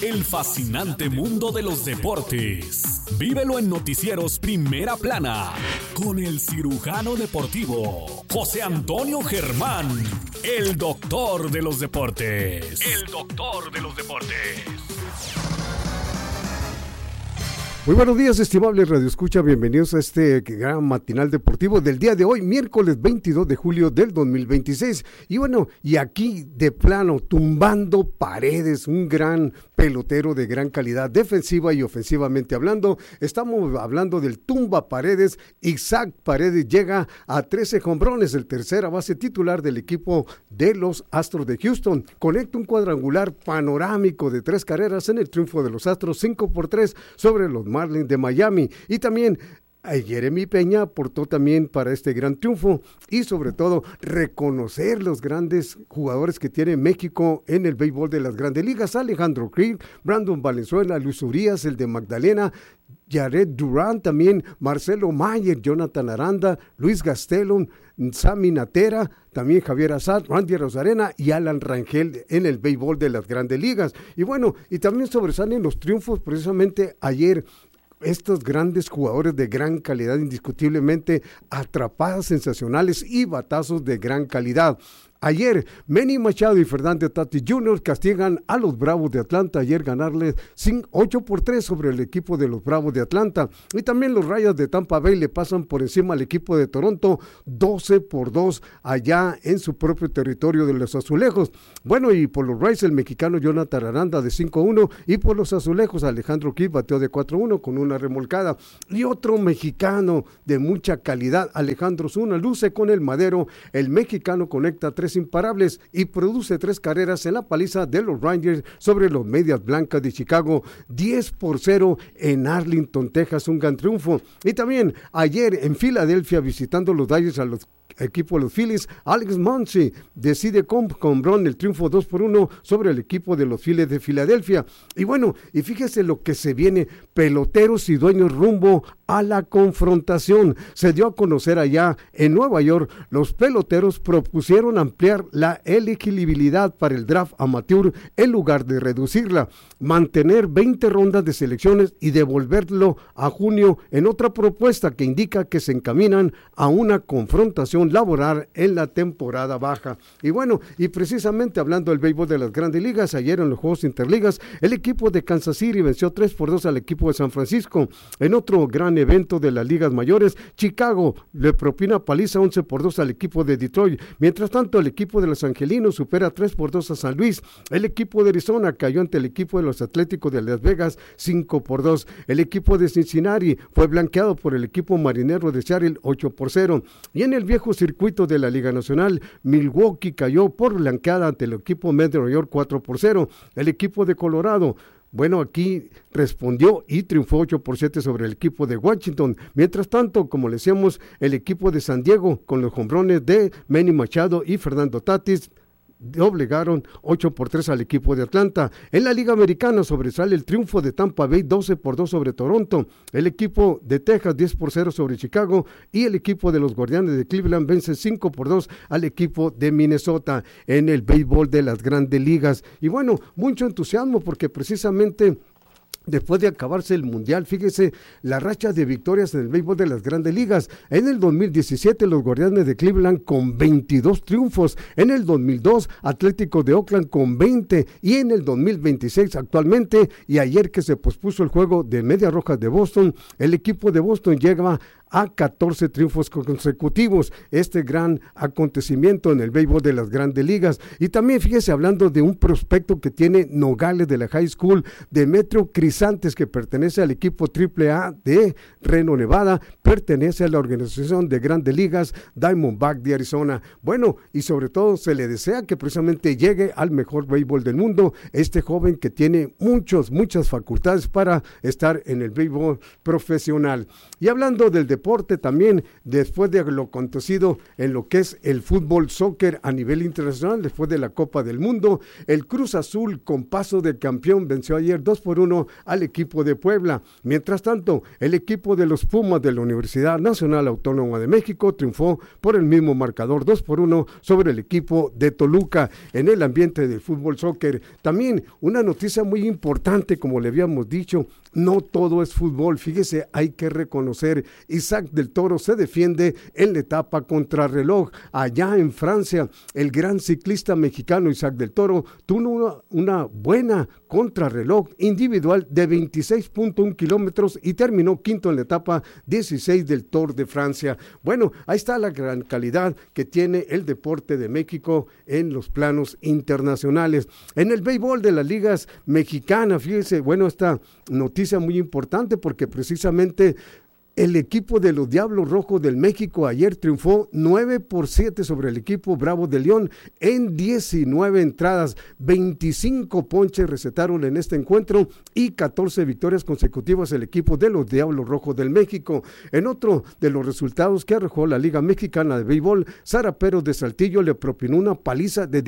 El fascinante mundo de los deportes. Vívelo en Noticieros Primera Plana con el cirujano deportivo José Antonio Germán, el doctor de los deportes. El doctor de los deportes. Muy buenos días, estimables radioescucha, bienvenidos a este gran matinal deportivo del día de hoy, miércoles 22 de julio del 2026. Y bueno, y aquí de plano, tumbando paredes, un gran pelotero de gran calidad defensiva y ofensivamente hablando. Estamos hablando del tumba paredes. Isaac Paredes llega a 13 jonrones, el tercera base titular del equipo de los Astros de Houston. Conecta un cuadrangular panorámico de 3 carreras en el triunfo de los Astros 5-3 sobre los Marlins de Miami. Y también Jeremy Peña aportó también para este gran triunfo y sobre todo reconocer los grandes jugadores que tiene México en el béisbol de las grandes ligas. Alejandro Kirk, Brandon Valenzuela, Luis Urias, el de Magdalena, Jared Durán, también Marcelo Mayer, Jonathan Aranda, Luis Gastelum, Sammy Natera, también Javier Assad, Randy Rosarena y Alan Rangel en el béisbol de las grandes ligas. Y bueno, y también sobresalen los triunfos precisamente ayer. Estos grandes jugadores de gran calidad, indiscutiblemente atrapadas sensacionales y batazos de gran calidad. Ayer, Manny Machado y Fernando Tatis Jr. castigan a los Bravos de Atlanta. Ayer ganarles 8-3 sobre el equipo de los Bravos de Atlanta. Y también los Rayos de Tampa Bay le pasan por encima al equipo de Toronto 12-2 allá en su propio territorio de los Azulejos. Bueno, y por los Rays el mexicano Jonathan Aranda de 5-1 y por los Azulejos Alejandro Kirk bateó de 4-1 con una remolcada. Y otro mexicano de mucha calidad, Alejandro Zuna, luce con el madero. El mexicano conecta 3 imparables y produce 3 carreras en la paliza de los Rangers sobre los Medias Blancas de Chicago, 10-0 en Arlington, Texas, un gran triunfo. Y también ayer en Filadelfia visitando los Dodgers a los equipo de los Phillies, Alex Muncy decide con jonrón el triunfo 2-1 sobre el equipo de los Phillies de Filadelfia. Y bueno, y fíjese lo que se viene, peloteros y dueños rumbo a la confrontación. Se dio a conocer allá en Nueva York, los peloteros propusieron ampliar la elegibilidad para el draft amateur en lugar de reducirla, mantener 20 rondas de selecciones y devolverlo a junio en otra propuesta que indica que se encaminan a una confrontación laboral en la temporada baja. Y bueno, y precisamente hablando del béisbol de las grandes ligas, ayer en los Juegos Interligas, el equipo de Kansas City venció 3-2 al equipo de San Francisco. En otro gran evento de las ligas mayores, Chicago le propina paliza 11-2 al equipo de Detroit. Mientras tanto, el equipo de los Angelinos supera 3-2 a San Luis. El equipo de Arizona cayó ante el equipo de los Atléticos de Las Vegas 5-2. El equipo de Cincinnati fue blanqueado por el equipo marinero de Seattle 8-0. Y en el viejo circuito de la Liga Nacional, Milwaukee cayó por blanqueada ante el equipo Mets de Nueva York 4-0. El equipo de Colorado, bueno, aquí respondió y triunfó 8-7 sobre el equipo de Washington. Mientras tanto, como le decíamos, el equipo de San Diego con los jonrones de Manny Machado y Fernando Tatis doblegaron 8-3 al equipo de Atlanta. En la Liga Americana sobresale el triunfo de Tampa Bay 12-2 sobre Toronto. El equipo de Texas 10-0 sobre Chicago y el equipo de los Guardianes de Cleveland vence 5-2 al equipo de Minnesota en el béisbol de las grandes ligas. Y bueno, mucho entusiasmo porque precisamente después de acabarse el Mundial, fíjese la racha de victorias en el béisbol de las grandes ligas. En el 2017 los Guardianes de Cleveland con 22 triunfos, en el 2002 Atlético de Oakland con 20 y en el 2026 actualmente, y ayer que se pospuso el juego de Medias Rojas de Boston, el equipo de Boston llega a 14 triunfos consecutivos, este gran acontecimiento en el béisbol de las grandes ligas. Y también fíjese, hablando de un prospecto que tiene Nogales de la High School, Demetrio Crisantes, que pertenece al equipo AAA de Reno, Nevada, pertenece a la organización de grandes ligas Diamondback de Arizona. Bueno, y sobre todo se le desea que precisamente llegue al mejor béisbol del mundo, este joven que tiene muchas facultades para estar en el béisbol profesional. Y hablando del deporte deporte también, después de lo acontecido en lo que es el fútbol soccer a nivel internacional, después de la Copa del Mundo, el Cruz Azul con paso de campeón venció ayer 2-1 al equipo de Puebla. Mientras tanto, el equipo de los Pumas de la Universidad Nacional Autónoma de México triunfó por el mismo marcador 2-1 sobre el equipo de Toluca. En el ambiente del fútbol soccer, también una noticia muy importante, como le habíamos dicho, no todo es fútbol. Fíjese, hay que reconocer, Isaac del Toro se defiende en la etapa contrarreloj allá en Francia. El gran ciclista mexicano Isaac del Toro tuvo una buena contrarreloj individual de 26.1 kilómetros y terminó quinto en la etapa 16 del Tour de Francia. Bueno, ahí está la gran calidad que tiene el deporte de México en los planos internacionales. En el béisbol de las ligas mexicanas, fíjese, bueno, esta noticia muy importante porque precisamente el equipo de los Diablos Rojos del México ayer triunfó 9-7 sobre el equipo Bravo de León en 19 entradas, 25 ponches recetaron en este encuentro y 14 victorias consecutivas el equipo de los Diablos Rojos del México. En otro de los resultados que arrojó la Liga Mexicana de Béisbol, Zaraperos de Saltillo le propinó una paliza de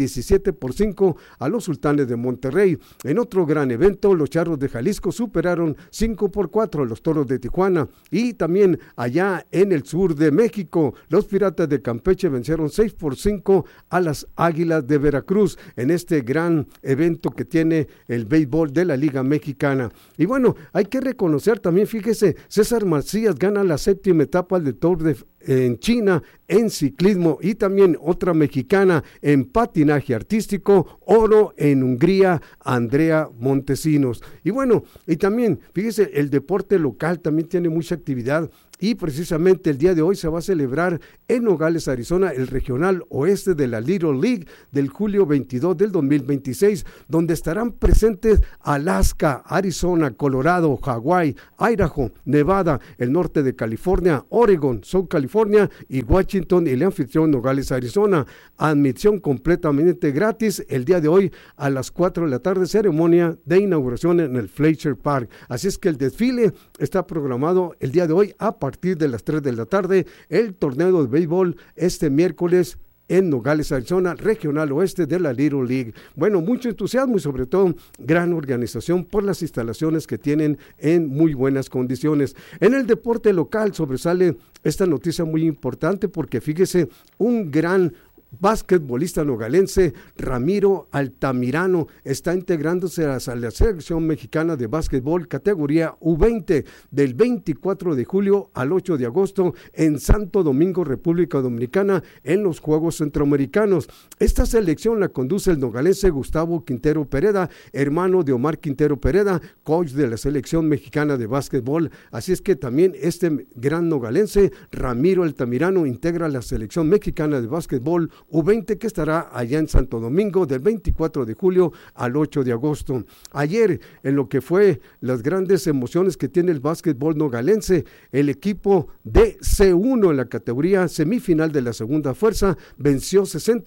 17-5 a los Sultanes de Monterrey. En otro gran evento, los Charros de Jalisco superaron 5-4 a los Toros de Tijuana y también allá en el sur de México, los Piratas de Campeche vencieron 6-5 a las Águilas de Veracruz en este gran evento que tiene el béisbol de la Liga Mexicana. Y bueno, hay que reconocer también, fíjese, César Macías gana la 7ª etapa del Tour en China en ciclismo y también otra mexicana en patinaje artístico, oro en Hungría, Andrea Montesinos. Y bueno, y también, fíjese, el deporte local también tiene mucha actividad y precisamente el día de hoy se va a celebrar en Nogales, Arizona, el regional oeste de la Little League del julio 22 del 2026, donde estarán presentes Alaska, Arizona, Colorado, Hawái, Idaho, Nevada, el norte de California, Oregon, South California y Washington, y el anfitrión Nogales, Arizona. Admisión completamente gratis el día de hoy a las 4 de la tarde, ceremonia de inauguración en el Fletcher Park. Así es que el desfile está programado el día de hoy a partir de las 3 de la tarde, el torneo de béisbol este miércoles en Nogales, Arizona, regional oeste de la Little League. Bueno, mucho entusiasmo y sobre todo gran organización por las instalaciones que tienen en muy buenas condiciones. En el deporte local sobresale esta noticia muy importante porque fíjese, un gran basquetbolista nogalense, Ramiro Altamirano, está integrándose a la selección mexicana de básquetbol categoría U20 del 24 de julio al 8 de agosto en Santo Domingo, República Dominicana, en los Juegos Centroamericanos. Esta selección la conduce el nogalense Gustavo Quintero Pereda, hermano de Omar Quintero Pereda, coach de la selección mexicana de básquetbol. Así es que también este gran nogalense, Ramiro Altamirano, integra la selección mexicana de básquetbol U20 que estará allá en Santo Domingo del 24 de julio al 8 de agosto. Ayer, en lo que fue las grandes emociones que tiene el básquetbol nogalense, el equipo de C1 en la categoría semifinal de la segunda fuerza venció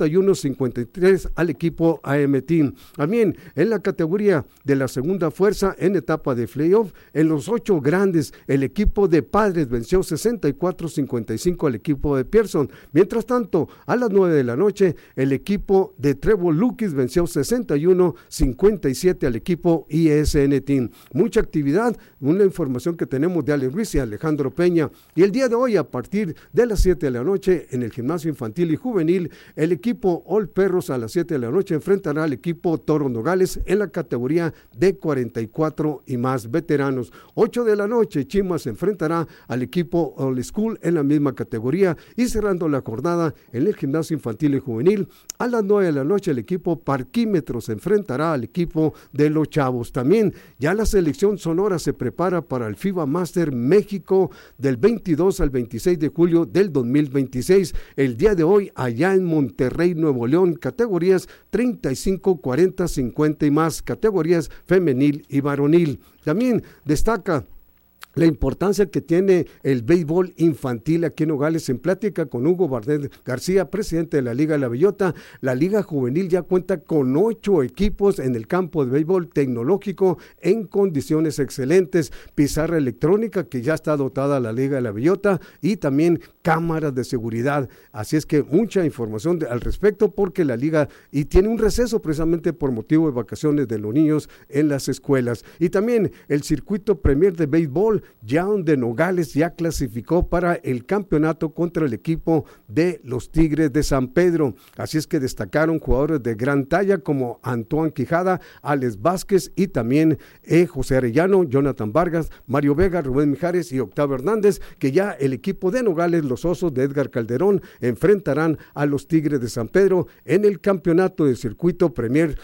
61-53 al equipo AM Team. También en la categoría de la segunda fuerza en etapa de playoff, en los 8 grandes, el equipo de Padres venció 64-55 al equipo de Pearson. Mientras tanto, a las 9 de la noche, el equipo de Trevor Lucas venció 61-57 al equipo ISN Team. Mucha actividad, una información que tenemos de Ale Ruiz y Alejandro Peña. Y el día de hoy, a partir de las 7 de la noche, en el gimnasio infantil y juvenil, el equipo All Perros a las 7 de la noche enfrentará al equipo Toro Nogales en la categoría de 44 y más veteranos. 8 de la noche, Chimas se enfrentará al equipo All School en la misma categoría y cerrando la jornada en el gimnasio infantil y juvenil, a las 9 de la noche el equipo Parquímetro se enfrentará al equipo de los Chavos. También ya la selección Sonora se prepara para el FIBA Master México del 22 al 26 de julio del 2026, el día de hoy allá en Monterrey, Nuevo León, categorías 35, 40, 50 y más, categorías femenil y varonil. También destaca la importancia que tiene el béisbol infantil aquí en Nogales, en plática con Hugo Bardet García, presidente de la Liga de la Bellota. La Liga Juvenil ya cuenta con 8 equipos en el campo de béisbol tecnológico en condiciones excelentes, pizarra electrónica que ya está dotada la Liga de la Bellota y también cámaras de seguridad. Así es que mucha información al respecto, porque la Liga y tiene un receso precisamente por motivo de vacaciones de los niños en las escuelas. Y también el circuito Premier de béisbol, ya donde Nogales ya clasificó para el campeonato contra el equipo de los Tigres de San Pedro. Así es que destacaron jugadores de gran talla como Antoine Quijada, Alex Vázquez y también José Arellano, Jonathan Vargas, Mario Vega, Rubén Mijares y Octavio Hernández, que ya el equipo de Nogales, los Osos de Edgar Calderón, enfrentarán a los Tigres de San Pedro en el campeonato del circuito Premier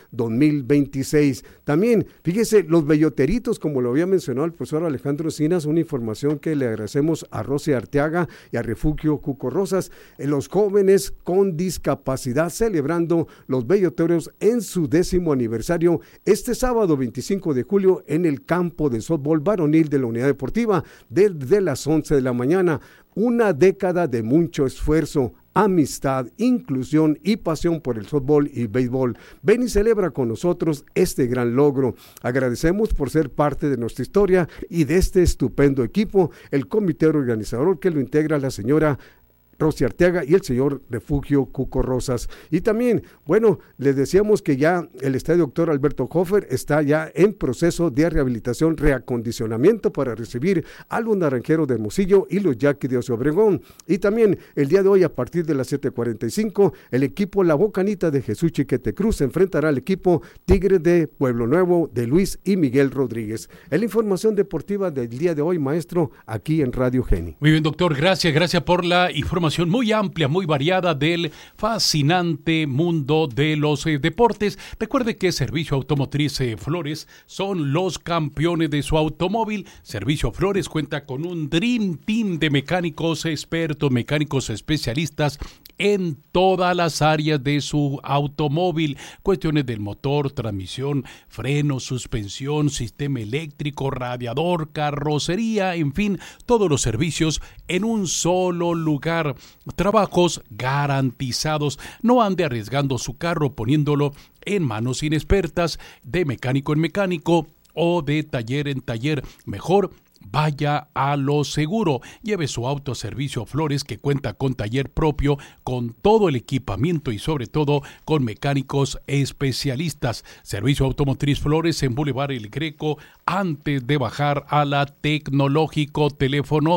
2026. También, fíjese, los belloteritos, como lo había mencionado el profesor Alejandro Encinas, una información que le agradecemos a Rosy Arteaga y a Refugio Cuco Rosas, los jóvenes con discapacidad celebrando los belloteros en su 10º aniversario este sábado 25 de julio en el campo de softball varonil de la Unidad Deportiva desde las 11 de la mañana. Una década de mucho esfuerzo, amistad, inclusión y pasión por el softball y béisbol. Ven y celebra con nosotros este gran logro. Agradecemos por ser parte de nuestra historia y de este estupendo equipo, el comité organizador que lo integra la señora Rosy Arteaga y el señor Refugio Cuco Rosas. Y también, bueno, les decíamos que ya el estadio Dr. Alberto Hofer está ya en proceso de rehabilitación, reacondicionamiento para recibir a los Naranjeros de Hermosillo y los Yaquis de Ocio Obregón. Y también el día de hoy, a partir de las 7:45, el equipo La Bocanita de Jesús Chiquete Cruz se enfrentará al equipo Tigres de Pueblo Nuevo de Luis y Miguel Rodríguez. Es la información deportiva del día de hoy, maestro, aquí en Radio Geni. Muy bien, doctor, gracias por la información muy amplia, muy variada del fascinante mundo de los deportes. Recuerde que Servicio Automotriz Flores son los campeones de su automóvil. Servicio Flores cuenta con un Dream Team de mecánicos expertos, mecánicos especialistas en todas las áreas de su automóvil, cuestiones del motor, transmisión, freno, suspensión, sistema eléctrico, radiador, carrocería, en fin, todos los servicios en un solo lugar. Trabajos garantizados. No ande arriesgando su carro poniéndolo en manos inexpertas, de mecánico en mecánico o de taller en taller. Mejor vaya a lo seguro. Lleve su auto a Servicio Flores, que cuenta con taller propio, con todo el equipamiento y sobre todo con mecánicos especialistas. Servicio Automotriz Flores en Boulevard El Greco, antes de bajar a la Tecnológico. Teléfono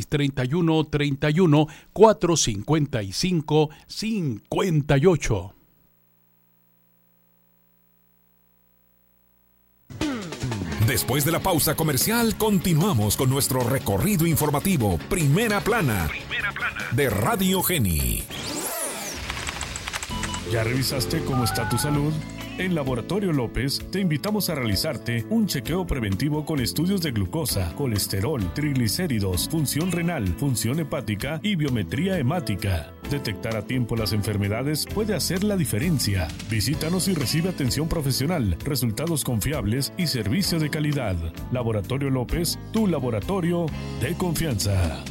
631-455-58. Después de la pausa comercial, continuamos con nuestro recorrido informativo Primera Plana de Radio Geni. ¿Ya revisaste cómo está tu salud? En Laboratorio López te invitamos a realizarte un chequeo preventivo con estudios de glucosa, colesterol, triglicéridos, función renal, función hepática y biometría hemática. Detectar a tiempo las enfermedades puede hacer la diferencia. Visítanos y recibe atención profesional, resultados confiables y servicio de calidad. Laboratorio López, tu laboratorio de confianza.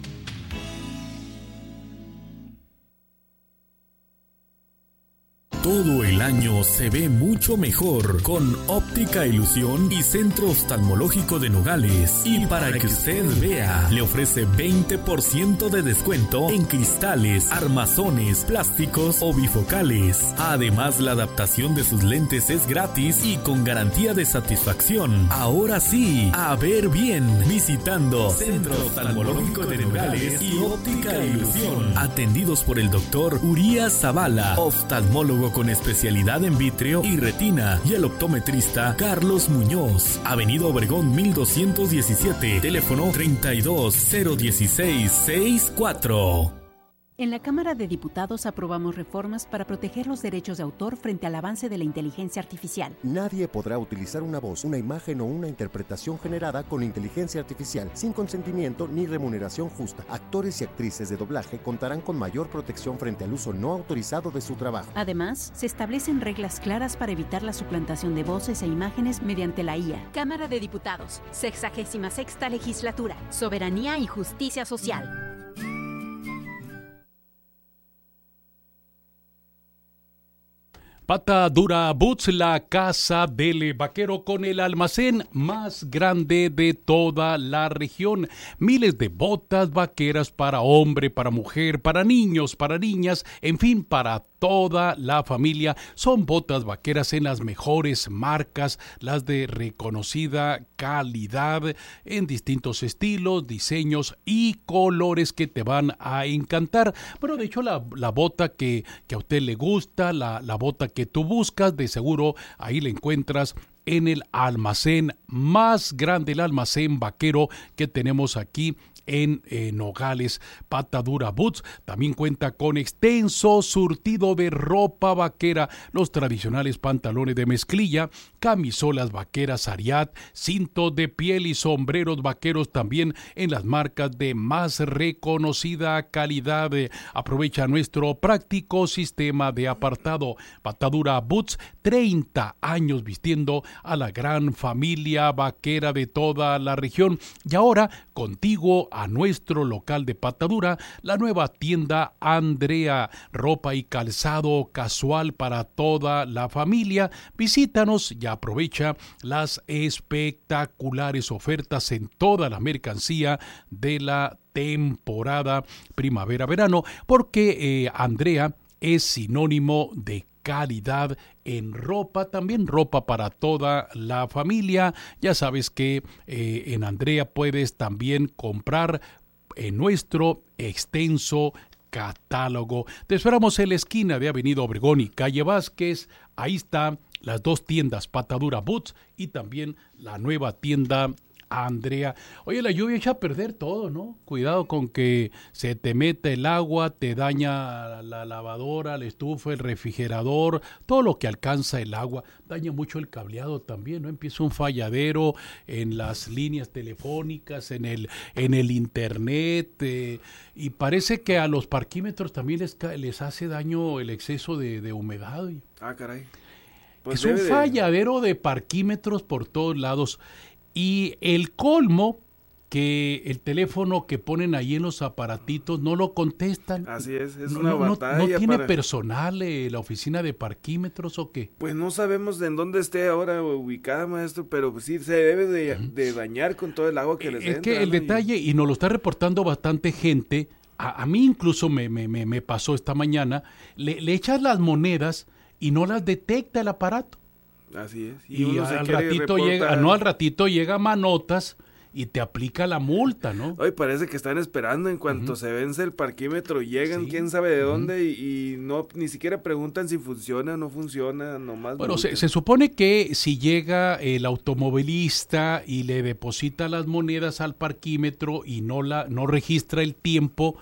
Todo el año se ve mucho mejor con Óptica Ilusión y Centro Oftalmológico de Nogales. Y para que usted vea, le ofrece 20% de descuento en cristales, armazones, plásticos o bifocales. Además, la adaptación de sus lentes es gratis y con garantía de satisfacción. Ahora sí, a ver bien, visitando Centro Oftalmológico de Nogales y Óptica Ilusión. Atendidos por el doctor Urias Zavala, oftalmólogo con especialidad en vítreo y retina, y el optometrista Carlos Muñoz. Avenida Obregón 1217, teléfono 32 016 64. En la Cámara de Diputados aprobamos reformas para proteger los derechos de autor frente al avance de la inteligencia artificial. Nadie podrá utilizar una voz, una imagen o una interpretación generada con inteligencia artificial sin consentimiento ni remuneración justa. Actores y actrices de doblaje contarán con mayor protección frente al uso no autorizado de su trabajo. Además, se establecen reglas claras para evitar la suplantación de voces e imágenes mediante la IA. Cámara de Diputados, 66ª Legislatura, Soberanía y Justicia Social. Patadura Boots, la casa del vaquero con el almacén más grande de toda la región. Miles de botas vaqueras para hombre, para mujer, para niños, para niñas, en fin, para toda la familia. Son botas vaqueras en las mejores marcas, las de reconocida calidad, en distintos estilos, diseños y colores que te van a encantar. Bueno, de hecho, la bota que a usted le gusta, la bota que tú buscas, de seguro ahí la encuentras en el almacén más grande, el almacén vaquero que tenemos aquí en Nogales. Patadura Boots también cuenta con extenso surtido de ropa vaquera, los tradicionales pantalones de mezclilla, camisolas vaqueras Ariat, cintos de piel y sombreros vaqueros también en las marcas de más reconocida calidad. Aprovecha nuestro práctico sistema de apartado. Patadura Boots, 30 años vistiendo a la gran familia vaquera de toda la región. Y ahora contigo a nuestro local de Patadura, la nueva tienda Andrea, ropa y calzado casual para toda la familia. Visítanos y aprovecha las espectaculares ofertas en toda la mercancía de la temporada primavera-verano, porque Andrea es sinónimo de calidad en ropa, también ropa para toda la familia. Ya sabes que en Andrea puedes también comprar en nuestro extenso catálogo. Te esperamos en la esquina de Avenida Obregón y Calle Vázquez. Ahí están las dos tiendas, Patadura Boots y también la nueva tienda Andrea. Oye, la lluvia echa a perder todo, ¿no? Cuidado con que se te meta el agua, te daña la lavadora, la estufa, el refrigerador, todo lo que alcanza el agua. Daña mucho el cableado también, ¿no? Empieza un falladero en las líneas telefónicas, en el internet, y parece que a los parquímetros también les hace daño el exceso de humedad. Ah, caray. Pues es un falladero de parquímetros por todos lados. Y el colmo, que el teléfono que ponen ahí en los aparatitos no lo contestan. Así es una batalla. ¿No tiene personal la oficina de parquímetros o qué? Pues no sabemos en dónde esté ahora ubicada, maestro, pero pues sí se debe de dañar con todo el agua que les entra. Es que el detalle, y nos lo está reportando bastante gente, a mí incluso me pasó esta mañana, le echas las monedas y no las detecta el aparato. Así es. Y al ratito llega manotas y te aplica la multa, ¿no? Hoy parece que están esperando en cuanto se vence el parquímetro, llegan quién sabe de dónde y no ni siquiera preguntan si funciona o no funciona, nomás. Bueno, se supone que si llega el automovilista y le deposita las monedas al parquímetro y no registra el tiempo,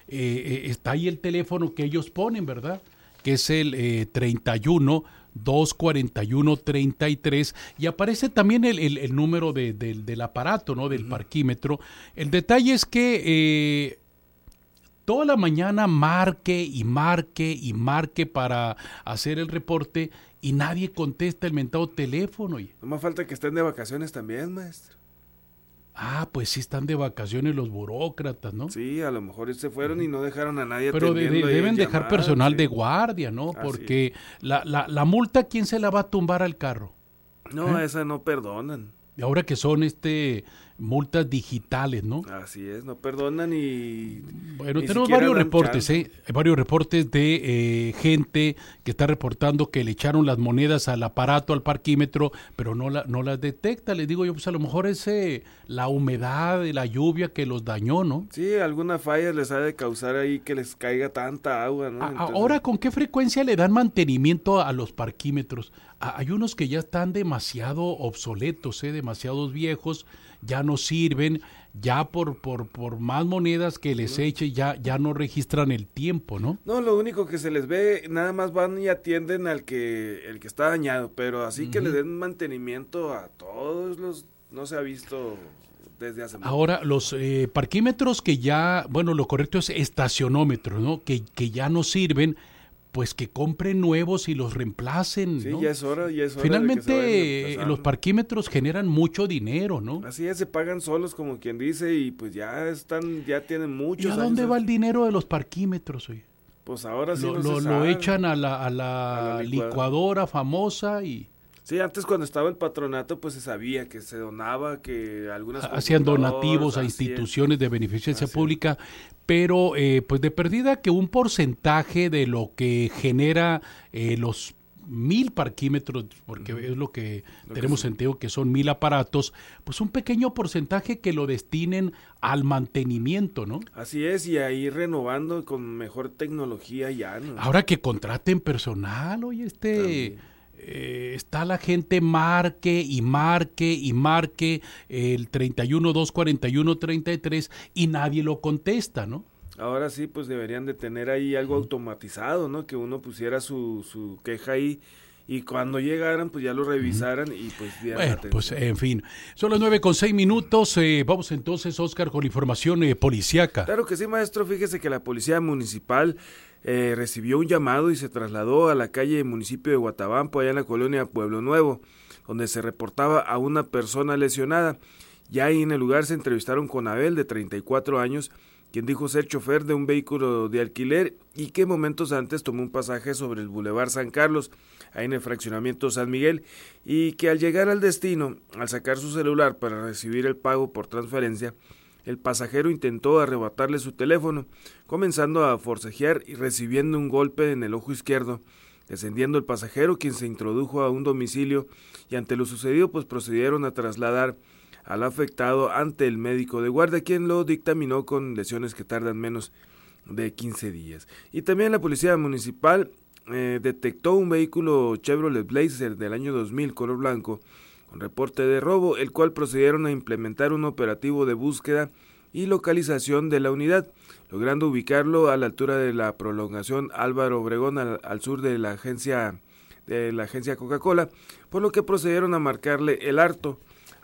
está ahí el teléfono que ellos ponen, ¿verdad? Que es el 31-241-33, y aparece también el número del aparato, ¿no? Del parquímetro. El detalle es que toda la mañana marque para hacer el reporte y nadie contesta el mentado teléfono. No más falta que estén de vacaciones también, maestro. Ah, pues sí están de vacaciones los burócratas, ¿no? Sí, a lo mejor se fueron y no dejaron a nadie pero deben dejar personal de guardia, ¿no? Porque la multa, ¿quién se la va a tumbar al carro? No, esa no perdonan. Y ahora que son multas digitales, ¿no? Así es, no perdonan y... Bueno, tenemos varios reportes, varios reportes de gente que está reportando que le echaron las monedas al aparato, al parquímetro, pero no las detecta. Les digo yo, pues a lo mejor es la humedad, la lluvia que los dañó, ¿no? Sí, alguna falla les ha de causar ahí que les caiga tanta agua, ¿no? Entonces... Ahora, ¿con qué frecuencia le dan mantenimiento a los parquímetros? Hay unos que ya están demasiado obsoletos, demasiados viejos, ya no sirven, ya por más monedas que les eche, ya no registran el tiempo, ¿no? No, lo único que se les ve, nada más van y atienden el que está dañado, pero así que le den mantenimiento a todos los, no se ha visto desde hace mucho. Ahora, los parquímetros que ya, bueno, lo correcto es estacionómetros, ¿no? Que ya no sirven, pues que compren nuevos y los reemplacen, Sí, ¿no? ya es hora. Finalmente, los parquímetros generan mucho dinero, ¿no? Así es, se pagan solos, como quien dice, y pues ya tienen muchos ¿Y a años. dónde va el dinero de los parquímetros, oye? Pues ahora sí Lo echan a la licuadora famosa y... Sí, antes cuando estaba el patronato, pues se sabía que se donaba, que algunas... Hacían donativos a instituciones de beneficencia pública, pero pues de perdida que un porcentaje de lo que genera los 1,000 parquímetros, porque es lo que tenemos entendido que son 1,000 aparatos, pues un pequeño porcentaje que lo destinen al mantenimiento, ¿no? Así es, y ahí renovando con mejor tecnología ya, ¿no? Ahora que contraten personal, oye, está la gente marque el 31-241-33 y nadie lo contesta, ¿no? Ahora sí, pues deberían de tener ahí algo automatizado, ¿no? Que uno pusiera su queja ahí y cuando llegaran, pues ya lo revisaran y pues dieran atención. Pues en fin, son las 9:06. Vamos entonces, Oscar, con información policíaca. Claro que sí, maestro. Fíjese que la Policía Municipal recibió un llamado y se trasladó a la calle municipio de Guatabampo, allá en la colonia Pueblo Nuevo, donde se reportaba a una persona lesionada. Ya ahí en el lugar se entrevistaron con Abel, de 34 años, quien dijo ser chofer de un vehículo de alquiler y que momentos antes tomó un pasaje sobre el Boulevard San Carlos, ahí en el fraccionamiento San Miguel, y que al llegar al destino, al sacar su celular para recibir el pago por transferencia, el pasajero intentó arrebatarle su teléfono, comenzando a forcejear y recibiendo un golpe en el ojo izquierdo. Descendiendo el pasajero, quien se introdujo a un domicilio y ante lo sucedido pues procedieron a trasladar al afectado ante el médico de guardia, quien lo dictaminó con lesiones que tardan menos de 15 días. Y también la Policía Municipal detectó un vehículo Chevrolet Blazer del año 2000 color blanco con reporte de robo, el cual procedieron a implementar un operativo de búsqueda y localización de la unidad, logrando ubicarlo a la altura de la prolongación Álvaro Obregón al sur de la agencia Coca-Cola, por lo que procedieron a marcarle el alto,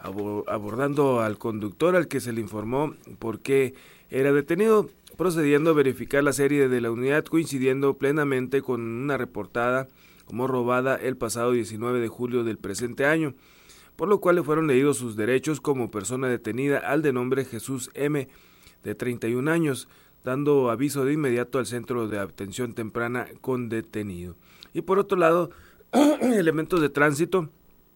abordando al conductor, al que se le informó por qué era detenido, procediendo a verificar la serie de la unidad, coincidiendo plenamente con una reportada como robada el pasado 19 de julio del presente año, por lo cual le fueron leídos sus derechos como persona detenida al de nombre Jesús M., de 31 años, dando aviso de inmediato al centro de atención temprana con detenido. Y por otro lado, elementos de tránsito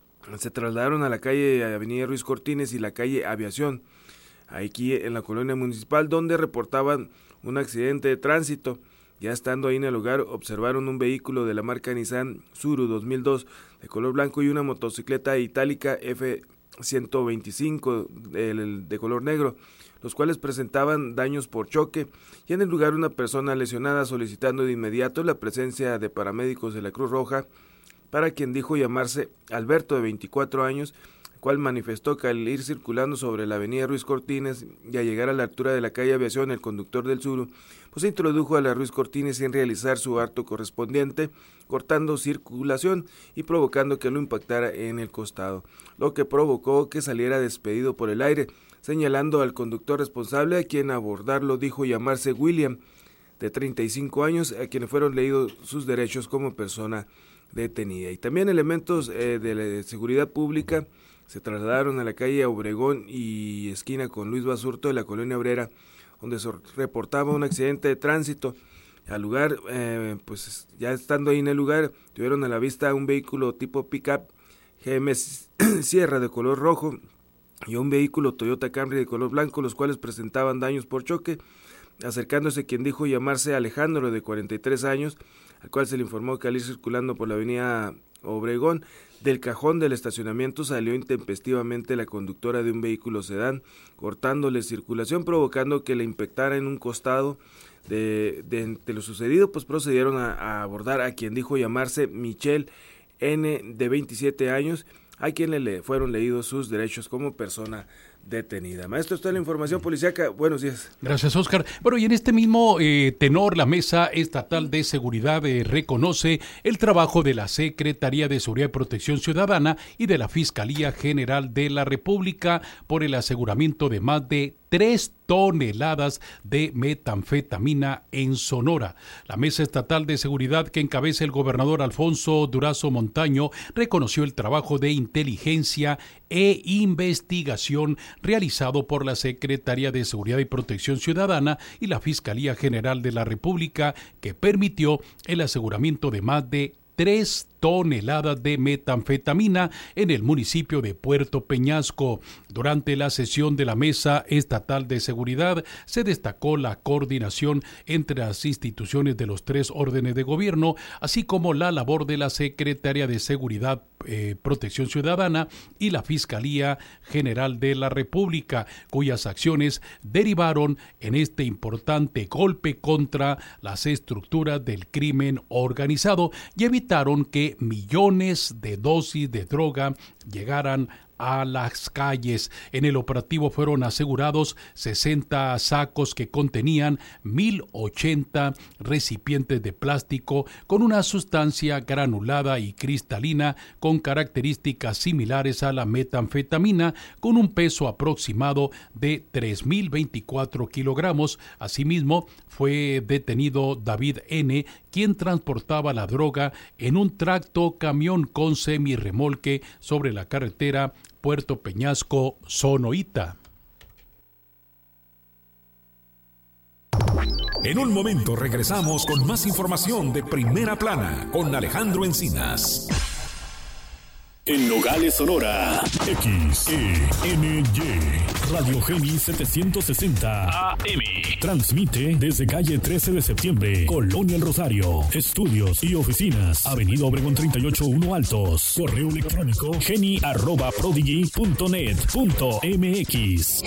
se trasladaron a la calle Avenida Ruiz Cortines y la calle Aviación, aquí en la colonia municipal, donde reportaban un accidente de tránsito. Ya estando ahí en el lugar, observaron un vehículo de la marca Nissan Tsuru 2002 de color blanco y una motocicleta itálica F125 de color negro, los cuales presentaban daños por choque, y en el lugar una persona lesionada, solicitando de inmediato la presencia de paramédicos de la Cruz Roja, para quien dijo llamarse Alberto, de 24 años, el cual manifestó que al ir circulando sobre la avenida Ruiz Cortines y al llegar a la altura de la calle Aviación, el conductor del Tsuru pues se introdujo a la Ruiz Cortines sin realizar su acto correspondiente, cortando circulación y provocando que lo impactara en el costado, lo que provocó que saliera despedido por el aire, señalando al conductor responsable, a quien abordarlo dijo llamarse William, de 35 años, a quien fueron leídos sus derechos como persona detenida. Y también elementos de la seguridad pública se trasladaron a la calle Obregón y esquina con Luis Basurto de la colonia Obrera, donde se reportaba un accidente de tránsito. Al lugar, pues ya estando ahí en el lugar, tuvieron a la vista un vehículo tipo pick-up GM Sierra de color rojo y un vehículo Toyota Camry de color blanco, los cuales presentaban daños por choque, acercándose quien dijo llamarse Alejandro, de 43 años, al cual se le informó que al ir circulando por la avenida Obregón, del cajón del estacionamiento salió intempestivamente la conductora de un vehículo sedán, cortándole circulación, provocando que le impactara en un costado. De lo sucedido, pues procedieron a abordar a quien dijo llamarse Michelle N., de 27 años, a quien le fueron leídos sus derechos como persona detenida. Maestro, está la información policíaca. Buenos días. Gracias, Oscar. Bueno, y en este mismo tenor, la Mesa Estatal de Seguridad reconoce el trabajo de la Secretaría de Seguridad y Protección Ciudadana y de la Fiscalía General de la República por el aseguramiento de más de 3 toneladas de metanfetamina en Sonora. La Mesa Estatal de Seguridad, que encabeza el gobernador Alfonso Durazo Montaño, reconoció el trabajo de inteligencia e investigación realizado por la Secretaría de Seguridad y Protección Ciudadana y la Fiscalía General de la República, que permitió el aseguramiento de más de 3 toneladas de metanfetamina en el municipio de Puerto Peñasco. Durante la sesión de la Mesa Estatal de Seguridad se destacó la coordinación entre las instituciones de los 3 órdenes de gobierno, así como la labor de la Secretaría de Seguridad, Protección Ciudadana y la Fiscalía General de la República, cuyas acciones derivaron en este importante golpe contra las estructuras del crimen organizado y evitaron que millones de dosis de droga llegaran a las calles. En el operativo fueron asegurados 60 sacos que contenían 1,080 recipientes de plástico con una sustancia granulada y cristalina con características similares a la metanfetamina, con un peso aproximado de 3,024 kilogramos. Asimismo, fue detenido David N., quien transportaba la droga en un tracto camión con semirremolque sobre la carretera Puerto Peñasco, Sonoita. En un momento regresamos con más información de Primera Plana con Alejandro Encinas. En Nogales, Sonora, XENY, Radio Geni 760 AM. Transmite desde calle 13 de septiembre, Colonia El Rosario. Estudios y oficinas, Avenida Obregón 38-1 Altos. Correo electrónico geni@prodigy.net.mx.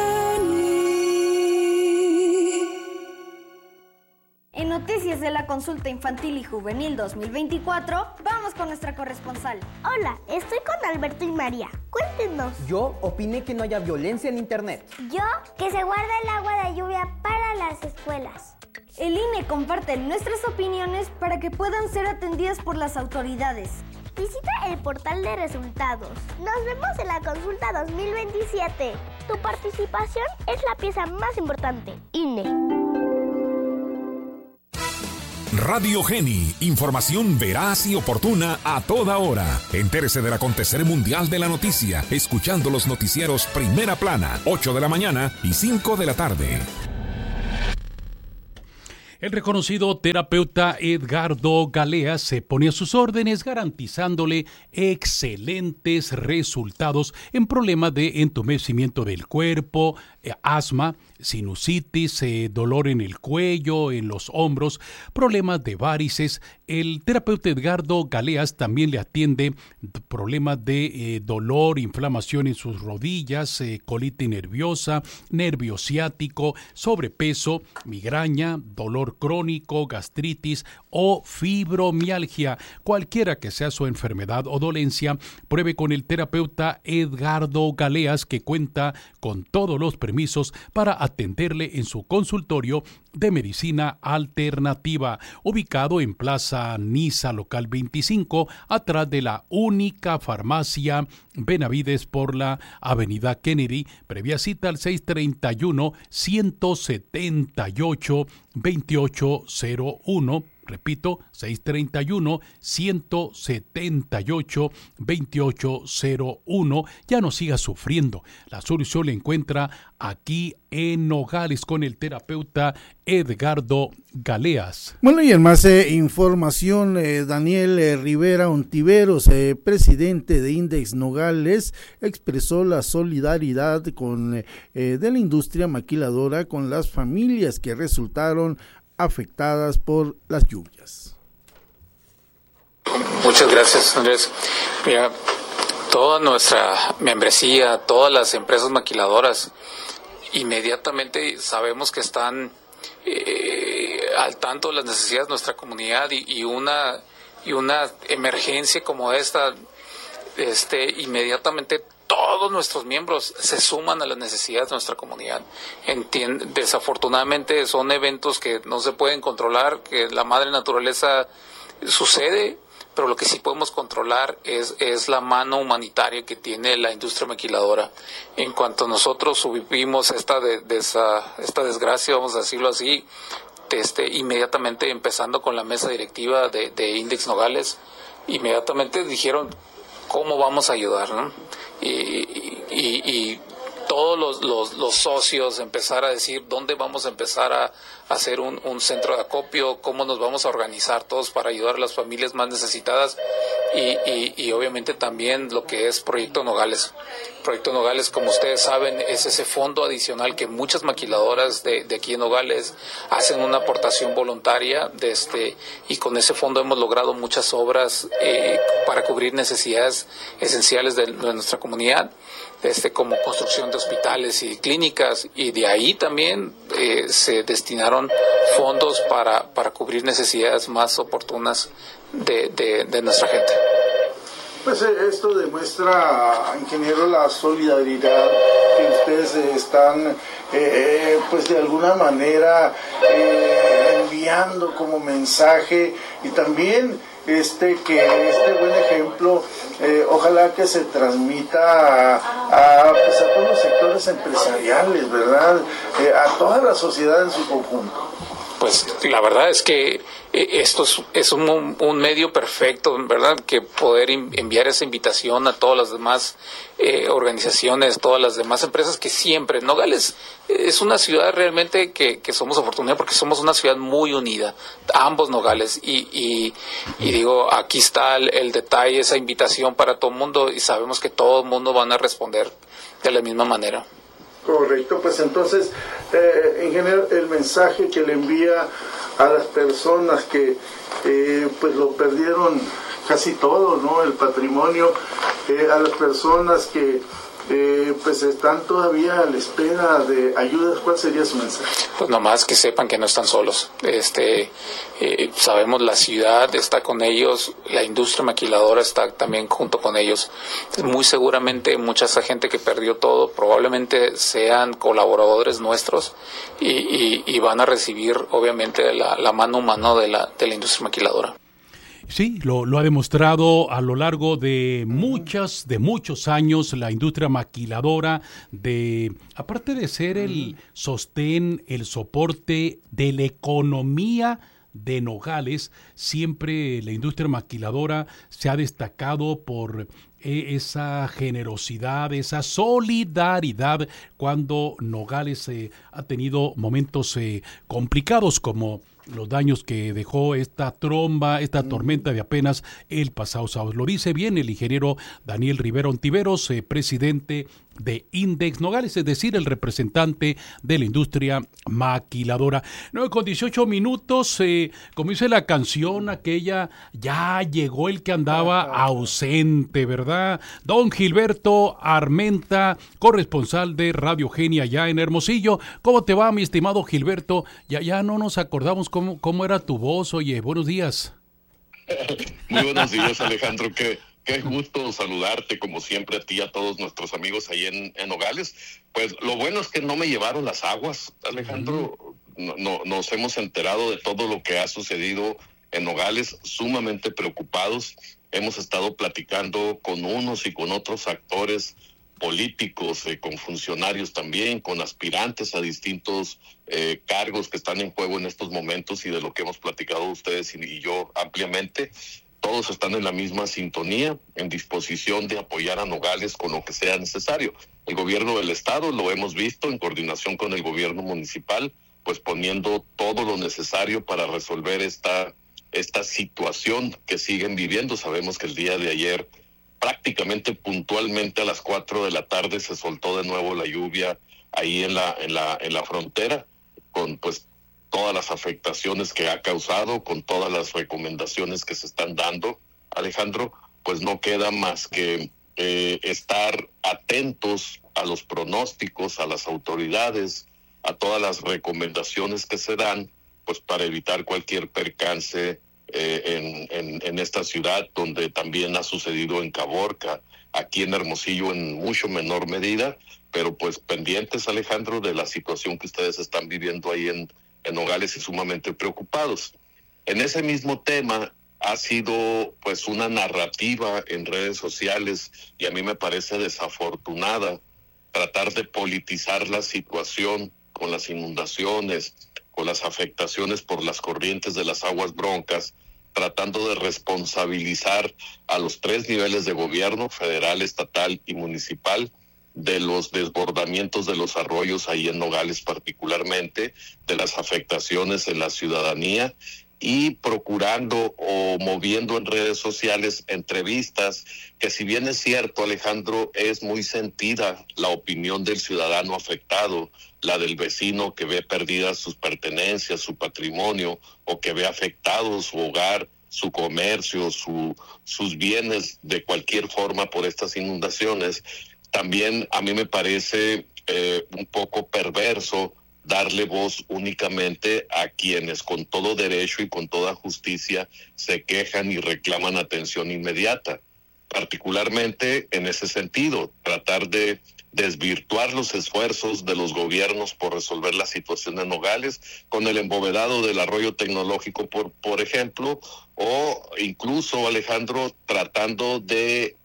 En noticias de la consulta infantil y juvenil 2024, vamos con nuestra corresponsal. Hola, estoy con Alberto y María. Cuéntenos. Yo opiné que no haya violencia en internet. Yo, que se guarda el agua de lluvia para las escuelas. El INE comparte nuestras opiniones para que puedan ser atendidas por las autoridades. Visita el portal de resultados. Nos vemos en la consulta 2027. Tu participación es la pieza más importante. INE. Radio Geni, información veraz y oportuna a toda hora. Entérese del acontecer mundial de la noticia, escuchando los noticieros Primera Plana, 8 de la mañana y 5 de la tarde. El reconocido terapeuta Edgardo Galeas se pone a sus órdenes garantizándole excelentes resultados en problemas de entumecimiento del cuerpo, asma, sinusitis, dolor en el cuello, en los hombros, problemas de varices. El terapeuta Edgardo Galeas también le atiende problemas de dolor, inflamación en sus rodillas, colitis nerviosa, nervio ciático, sobrepeso, migraña, dolor crónico, gastritis o fibromialgia. Cualquiera que sea su enfermedad o dolencia, pruebe con el terapeuta Edgardo Galeas, que cuenta con todos los permisos para atenderle en su consultorio de medicina alternativa, ubicado en Plaza Niza, local 25, atrás de la única farmacia Benavides por la Avenida Kennedy. Previa cita al 631-178-2801. Repito, 631-178-2801. Ya no siga sufriendo. La solución la encuentra aquí en Nogales con el terapeuta Edgardo Galeas. Bueno, y en más información, Daniel Rivera Ontiveros, presidente de Index Nogales, expresó la solidaridad con de la industria maquiladora con las familias que resultaron afectadas por las lluvias. Muchas gracias, Andrés. Mira, toda nuestra membresía, todas las empresas maquiladoras, inmediatamente sabemos que están al tanto de las necesidades de nuestra comunidad y una emergencia como esta inmediatamente todos nuestros miembros se suman a las necesidades de nuestra comunidad. Desafortunadamente son eventos que no se pueden controlar, que la madre naturaleza sucede, pero lo que sí podemos controlar es la mano humanitaria que tiene la industria maquiladora. En cuanto nosotros vivimos esta desgracia, vamos a decirlo así, inmediatamente empezando con la mesa directiva de Index Nogales, inmediatamente dijeron cómo vamos a ayudar, ¿no? Y todos los socios empezar a decir dónde vamos a empezar a hacer un centro de acopio, cómo nos vamos a organizar todos para ayudar a las familias más necesitadas y obviamente también lo que es Proyecto Nogales. Proyecto Nogales, como ustedes saben, es ese fondo adicional que muchas maquiladoras de aquí en Nogales hacen una aportación voluntaria y con ese fondo hemos logrado muchas obras para cubrir necesidades esenciales de nuestra comunidad, como construcción de hospitales y clínicas, y de ahí también se destinaron fondos para cubrir necesidades más oportunas de nuestra gente. Pues esto demuestra, ingeniero, la solidaridad que ustedes están, pues de alguna manera enviando como mensaje, y también que este buen ejemplo ojalá que se transmita a todos los sectores empresariales, ¿verdad? A toda la sociedad en su conjunto. Pues la verdad es que esto es un medio perfecto, ¿verdad? Que poder enviar esa invitación a todas las demás organizaciones, todas las demás empresas que siempre, Nogales es una ciudad realmente que somos afortunados porque somos una ciudad muy unida, ambos Nogales, y digo, aquí está el detalle, esa invitación para todo el mundo, y sabemos que todo el mundo van a responder de la misma manera. Correcto, pues entonces, ingeniero, el mensaje que le envía a las personas que pues lo perdieron casi todo, ¿no? El patrimonio, a las personas que pues están todavía a la espera de ayudas, ¿cuál sería su mensaje? Pues nomás que sepan que no están solos. Sabemos la ciudad está con ellos, la industria maquiladora está también junto con ellos. Muy seguramente mucha esa gente que perdió todo probablemente sean colaboradores nuestros y van a recibir obviamente la mano humana de la industria maquiladora. Sí, lo ha demostrado a lo largo de muchos años la industria maquiladora, aparte de ser el sostén, el soporte de la economía de Nogales, siempre la industria maquiladora se ha destacado por esa generosidad, esa solidaridad cuando Nogales ha tenido momentos complicados, como los daños que dejó esta tormenta de apenas el pasado sábado. Lo dice bien el ingeniero Daniel Rivera Ontiveros, presidente de Index Nogales, es decir, el representante de la industria maquiladora. 9:18, como dice la canción aquella, ya llegó el que andaba ausente, ¿verdad? Don Gilberto Armenta, corresponsal de Radio Genia allá en Hermosillo. ¿Cómo te va, mi estimado Gilberto? Ya no nos acordamos cómo era tu voz. Oye, buenos días. Muy buenos días, Alejandro. Qué gusto saludarte, como siempre, a ti y a todos nuestros amigos ahí en Nogales. Pues lo bueno es que no me llevaron las aguas, Alejandro. Nos hemos enterado de todo lo que ha sucedido en Nogales, sumamente preocupados. Hemos estado platicando con unos y con otros actores políticos, con funcionarios también, con aspirantes a distintos cargos que están en juego en estos momentos, y de lo que hemos platicado ustedes y yo ampliamente. Todos están en la misma sintonía, en disposición de apoyar a Nogales con lo que sea necesario. El gobierno del estado, lo hemos visto en coordinación con el gobierno municipal, pues poniendo todo lo necesario para resolver esta situación que siguen viviendo. Sabemos que el día de ayer, prácticamente puntualmente a las 4 de la tarde, se soltó de nuevo la lluvia ahí en la frontera, con pues todas las afectaciones que ha causado, con todas las recomendaciones que se están dando, Alejandro. Pues no queda más que estar atentos a los pronósticos, a las autoridades, a todas las recomendaciones que se dan, pues para evitar cualquier percance en esta ciudad, donde también ha sucedido en Caborca, aquí en Hermosillo en mucho menor medida, pero pues pendientes, Alejandro, de la situación que ustedes están viviendo ahí en Nogales y sumamente preocupados. En ese mismo tema ha sido pues una narrativa en redes sociales, y a mí me parece desafortunada tratar de politizar la situación con las inundaciones, con las afectaciones por las corrientes de las aguas broncas, tratando de responsabilizar a los 3 niveles de gobierno, federal, estatal y municipal, de los desbordamientos de los arroyos ahí en Nogales particularmente, de las afectaciones en la ciudadanía, y procurando o moviendo en redes sociales entrevistas que, si bien es cierto, Alejandro, es muy sentida la opinión del ciudadano afectado, la del vecino que ve perdidas sus pertenencias, su patrimonio, o que ve afectado su hogar, su comercio, sus bienes de cualquier forma por estas inundaciones. También a mí me parece un poco perverso darle voz únicamente a quienes con todo derecho y con toda justicia se quejan y reclaman atención inmediata. Particularmente en ese sentido, tratar de desvirtuar los esfuerzos de los gobiernos por resolver la situación de Nogales, con el embovedado del arroyo tecnológico, por ejemplo, o incluso, Alejandro, tratando de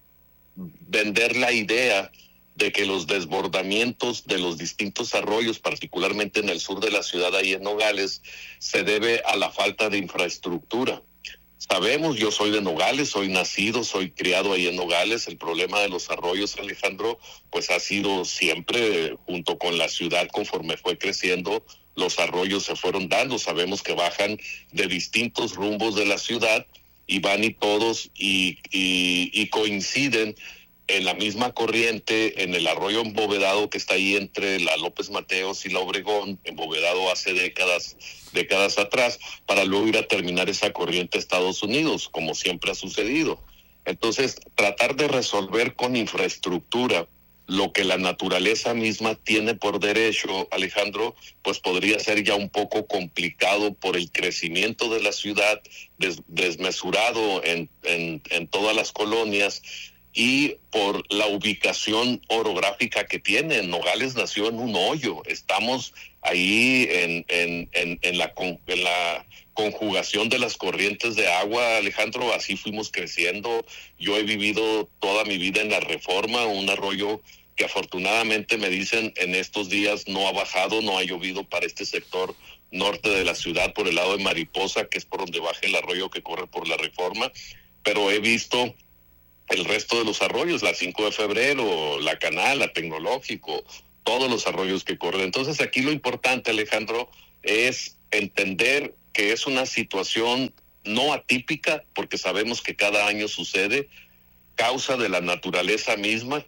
vender la idea de que los desbordamientos de los distintos arroyos, particularmente en el sur de la ciudad, ahí en Nogales, se debe a la falta de infraestructura. Sabemos, yo soy de Nogales, soy nacido, soy criado ahí en Nogales. El problema de los arroyos, Alejandro, pues ha sido siempre, junto con la ciudad, conforme fue creciendo, los arroyos se fueron dando. Sabemos que bajan de distintos rumbos de la ciudad y van y todos y coinciden en la misma corriente, en el arroyo embovedado que está ahí entre la López Mateos y la Obregón, embovedado hace décadas atrás, para luego ir a terminar esa corriente a Estados Unidos, como siempre ha sucedido. Entonces, tratar de resolver con infraestructura lo que la naturaleza misma tiene por derecho, Alejandro, pues podría ser ya un poco complicado por el crecimiento de la ciudad, desmesurado en todas las colonias, y por la ubicación orográfica que tiene. Nogales nació en un hoyo. Estamos ahí en la conjugación de las corrientes de agua, Alejandro. Así fuimos creciendo. Yo he vivido toda mi vida en la Reforma, un arroyo que afortunadamente me dicen en estos días no ha bajado, no ha llovido para este sector norte de la ciudad, por el lado de Mariposa, que es por donde baja el arroyo que corre por la Reforma, pero he visto el resto de los arroyos, la 5 de febrero, la Canal, la Tecnológico, todos los arroyos que corren. Entonces aquí lo importante, Alejandro, es entender que es una situación no atípica, porque sabemos que cada año sucede, causa de la naturaleza misma,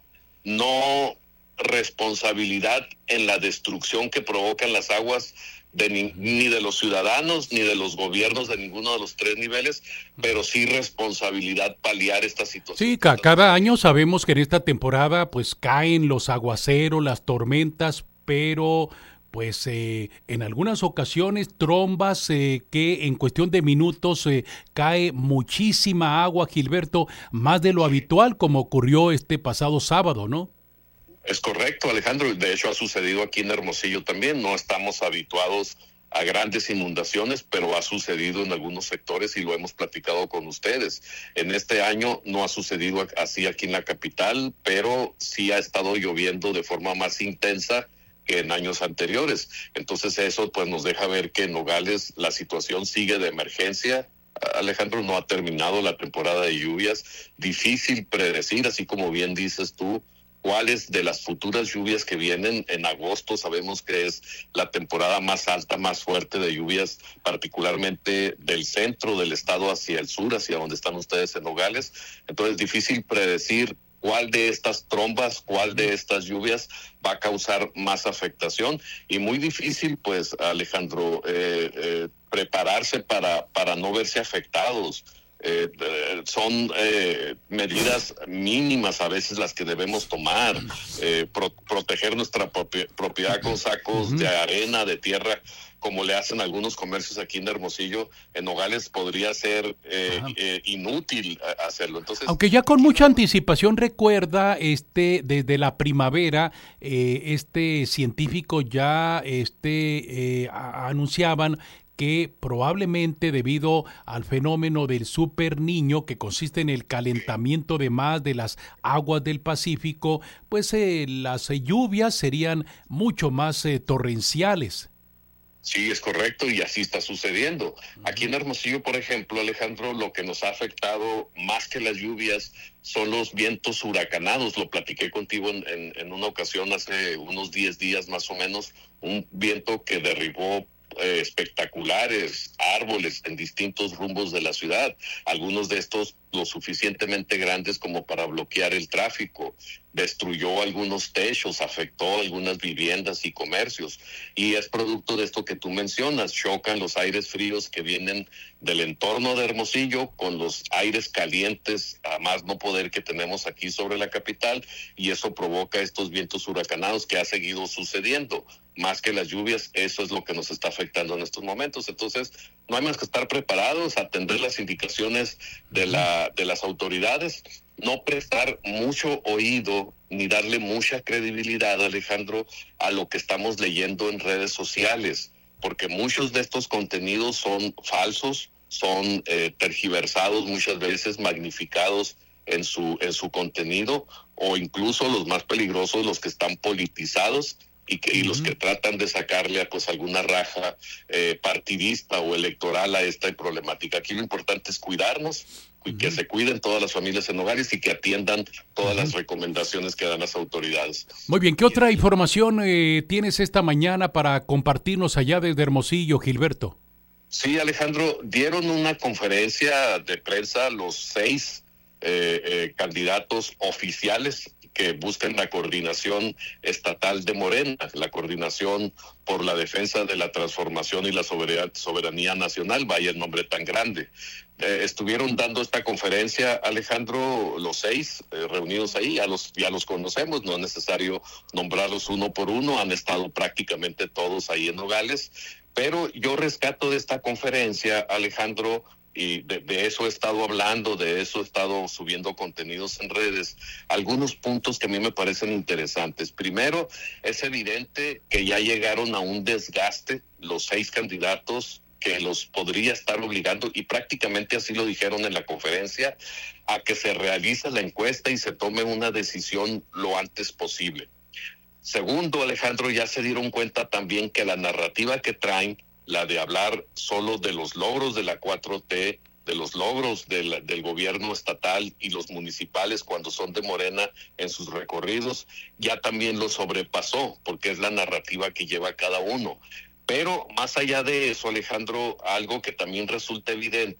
no responsabilidad en la destrucción que provocan las aguas ni de los ciudadanos ni de los gobiernos de ninguno de los 3 niveles, pero sí responsabilidad paliar esta situación. Sí, cada año sabemos que en esta temporada pues caen los aguaceros, las tormentas, pero pues en algunas ocasiones trombas que en cuestión de minutos cae muchísima agua, Gilberto, más de lo habitual, como ocurrió este pasado sábado, ¿no? Es correcto, Alejandro. De hecho, ha sucedido aquí en Hermosillo también. No estamos habituados a grandes inundaciones, pero ha sucedido en algunos sectores y lo hemos platicado con ustedes. En este año no ha sucedido así aquí en la capital, pero sí ha estado lloviendo de forma más intensa que en años anteriores. Entonces eso pues nos deja ver que en Nogales la situación sigue de emergencia. Alejandro, no ha terminado la temporada de lluvias. Difícil predecir, así como bien dices tú, cuáles de las futuras lluvias que vienen en agosto. Sabemos que es la temporada más alta, más fuerte de lluvias, particularmente del centro del estado hacia el sur, hacia donde están ustedes en Nogales. Entonces, difícil predecir cuál de estas trombas, cuál de estas lluvias va a causar más afectación, y muy difícil, pues, Alejandro, prepararse para no verse afectados. son medidas mínimas a veces las que debemos tomar, proteger nuestra propiedad con sacos de arena, de tierra, como le hacen algunos comercios aquí en Hermosillo. En Nogales podría ser inútil hacerlo. Entonces, aunque ya con mucha anticipación, recuerda, desde la primavera, científicos ya anunciaban que probablemente debido al fenómeno del super niño, que consiste en el calentamiento de más de las aguas del Pacífico, pues las lluvias serían mucho más torrenciales. Sí, es correcto, y así está sucediendo. Aquí en Hermosillo, por ejemplo, Alejandro, lo que nos ha afectado más que las lluvias son los vientos huracanados. Lo platiqué contigo en una ocasión hace unos 10 días más o menos, un viento que derribó espectaculares árboles en distintos rumbos de la ciudad, algunos de estos lo suficientemente grandes como para bloquear el tráfico, destruyó algunos techos, afectó algunas viviendas y comercios, y es producto de esto que tú mencionas, chocan los aires fríos que vienen del entorno de Hermosillo con los aires calientes, a más no poder, que tenemos aquí sobre la capital, y eso provoca estos vientos huracanados que ha seguido sucediendo. Más que las lluvias, eso es lo que nos está afectando en estos momentos. Entonces, no hay más que estar preparados, atender las indicaciones de las autoridades, no prestar mucho oído ni darle mucha credibilidad, Alejandro, a lo que estamos leyendo en redes sociales, porque muchos de estos contenidos son falsos, son tergiversados, muchas veces magnificados en su contenido, o incluso los más peligrosos, los que están politizados y los que tratan de sacarle pues alguna raja partidista o electoral a esta problemática. Aquí lo importante es cuidarnos, que se cuiden todas las familias en hogares y que atiendan todas las recomendaciones que dan las autoridades. Muy bien, ¿qué otra información tienes esta mañana para compartirnos allá desde Hermosillo, Gilberto? Sí, Alejandro, dieron una conferencia de prensa los 6 candidatos oficiales que buscan la coordinación estatal de Morena, la coordinación por la defensa de la transformación y la soberanía nacional, vaya el nombre tan grande. Estuvieron dando esta conferencia, Alejandro, los 6 reunidos ahí, ya los conocemos, no es necesario nombrarlos uno por uno, han estado prácticamente todos ahí en Nogales, pero yo rescato de esta conferencia, Alejandro, y de eso he estado hablando, de eso he estado subiendo contenidos en redes, algunos puntos que a mí me parecen interesantes. Primero, es evidente que ya llegaron a un desgaste los 6 candidatos que los podría estar obligando, y prácticamente así lo dijeron en la conferencia, a que se realice la encuesta y se tome una decisión lo antes posible. Segundo, Alejandro, ya se dieron cuenta también que la narrativa que traen, la de hablar solo de los logros de la 4T, de los logros del gobierno estatal y los municipales cuando son de Morena en sus recorridos, ya también lo sobrepasó, porque es la narrativa que lleva cada uno. Pero más allá de eso, Alejandro, algo que también resulta evidente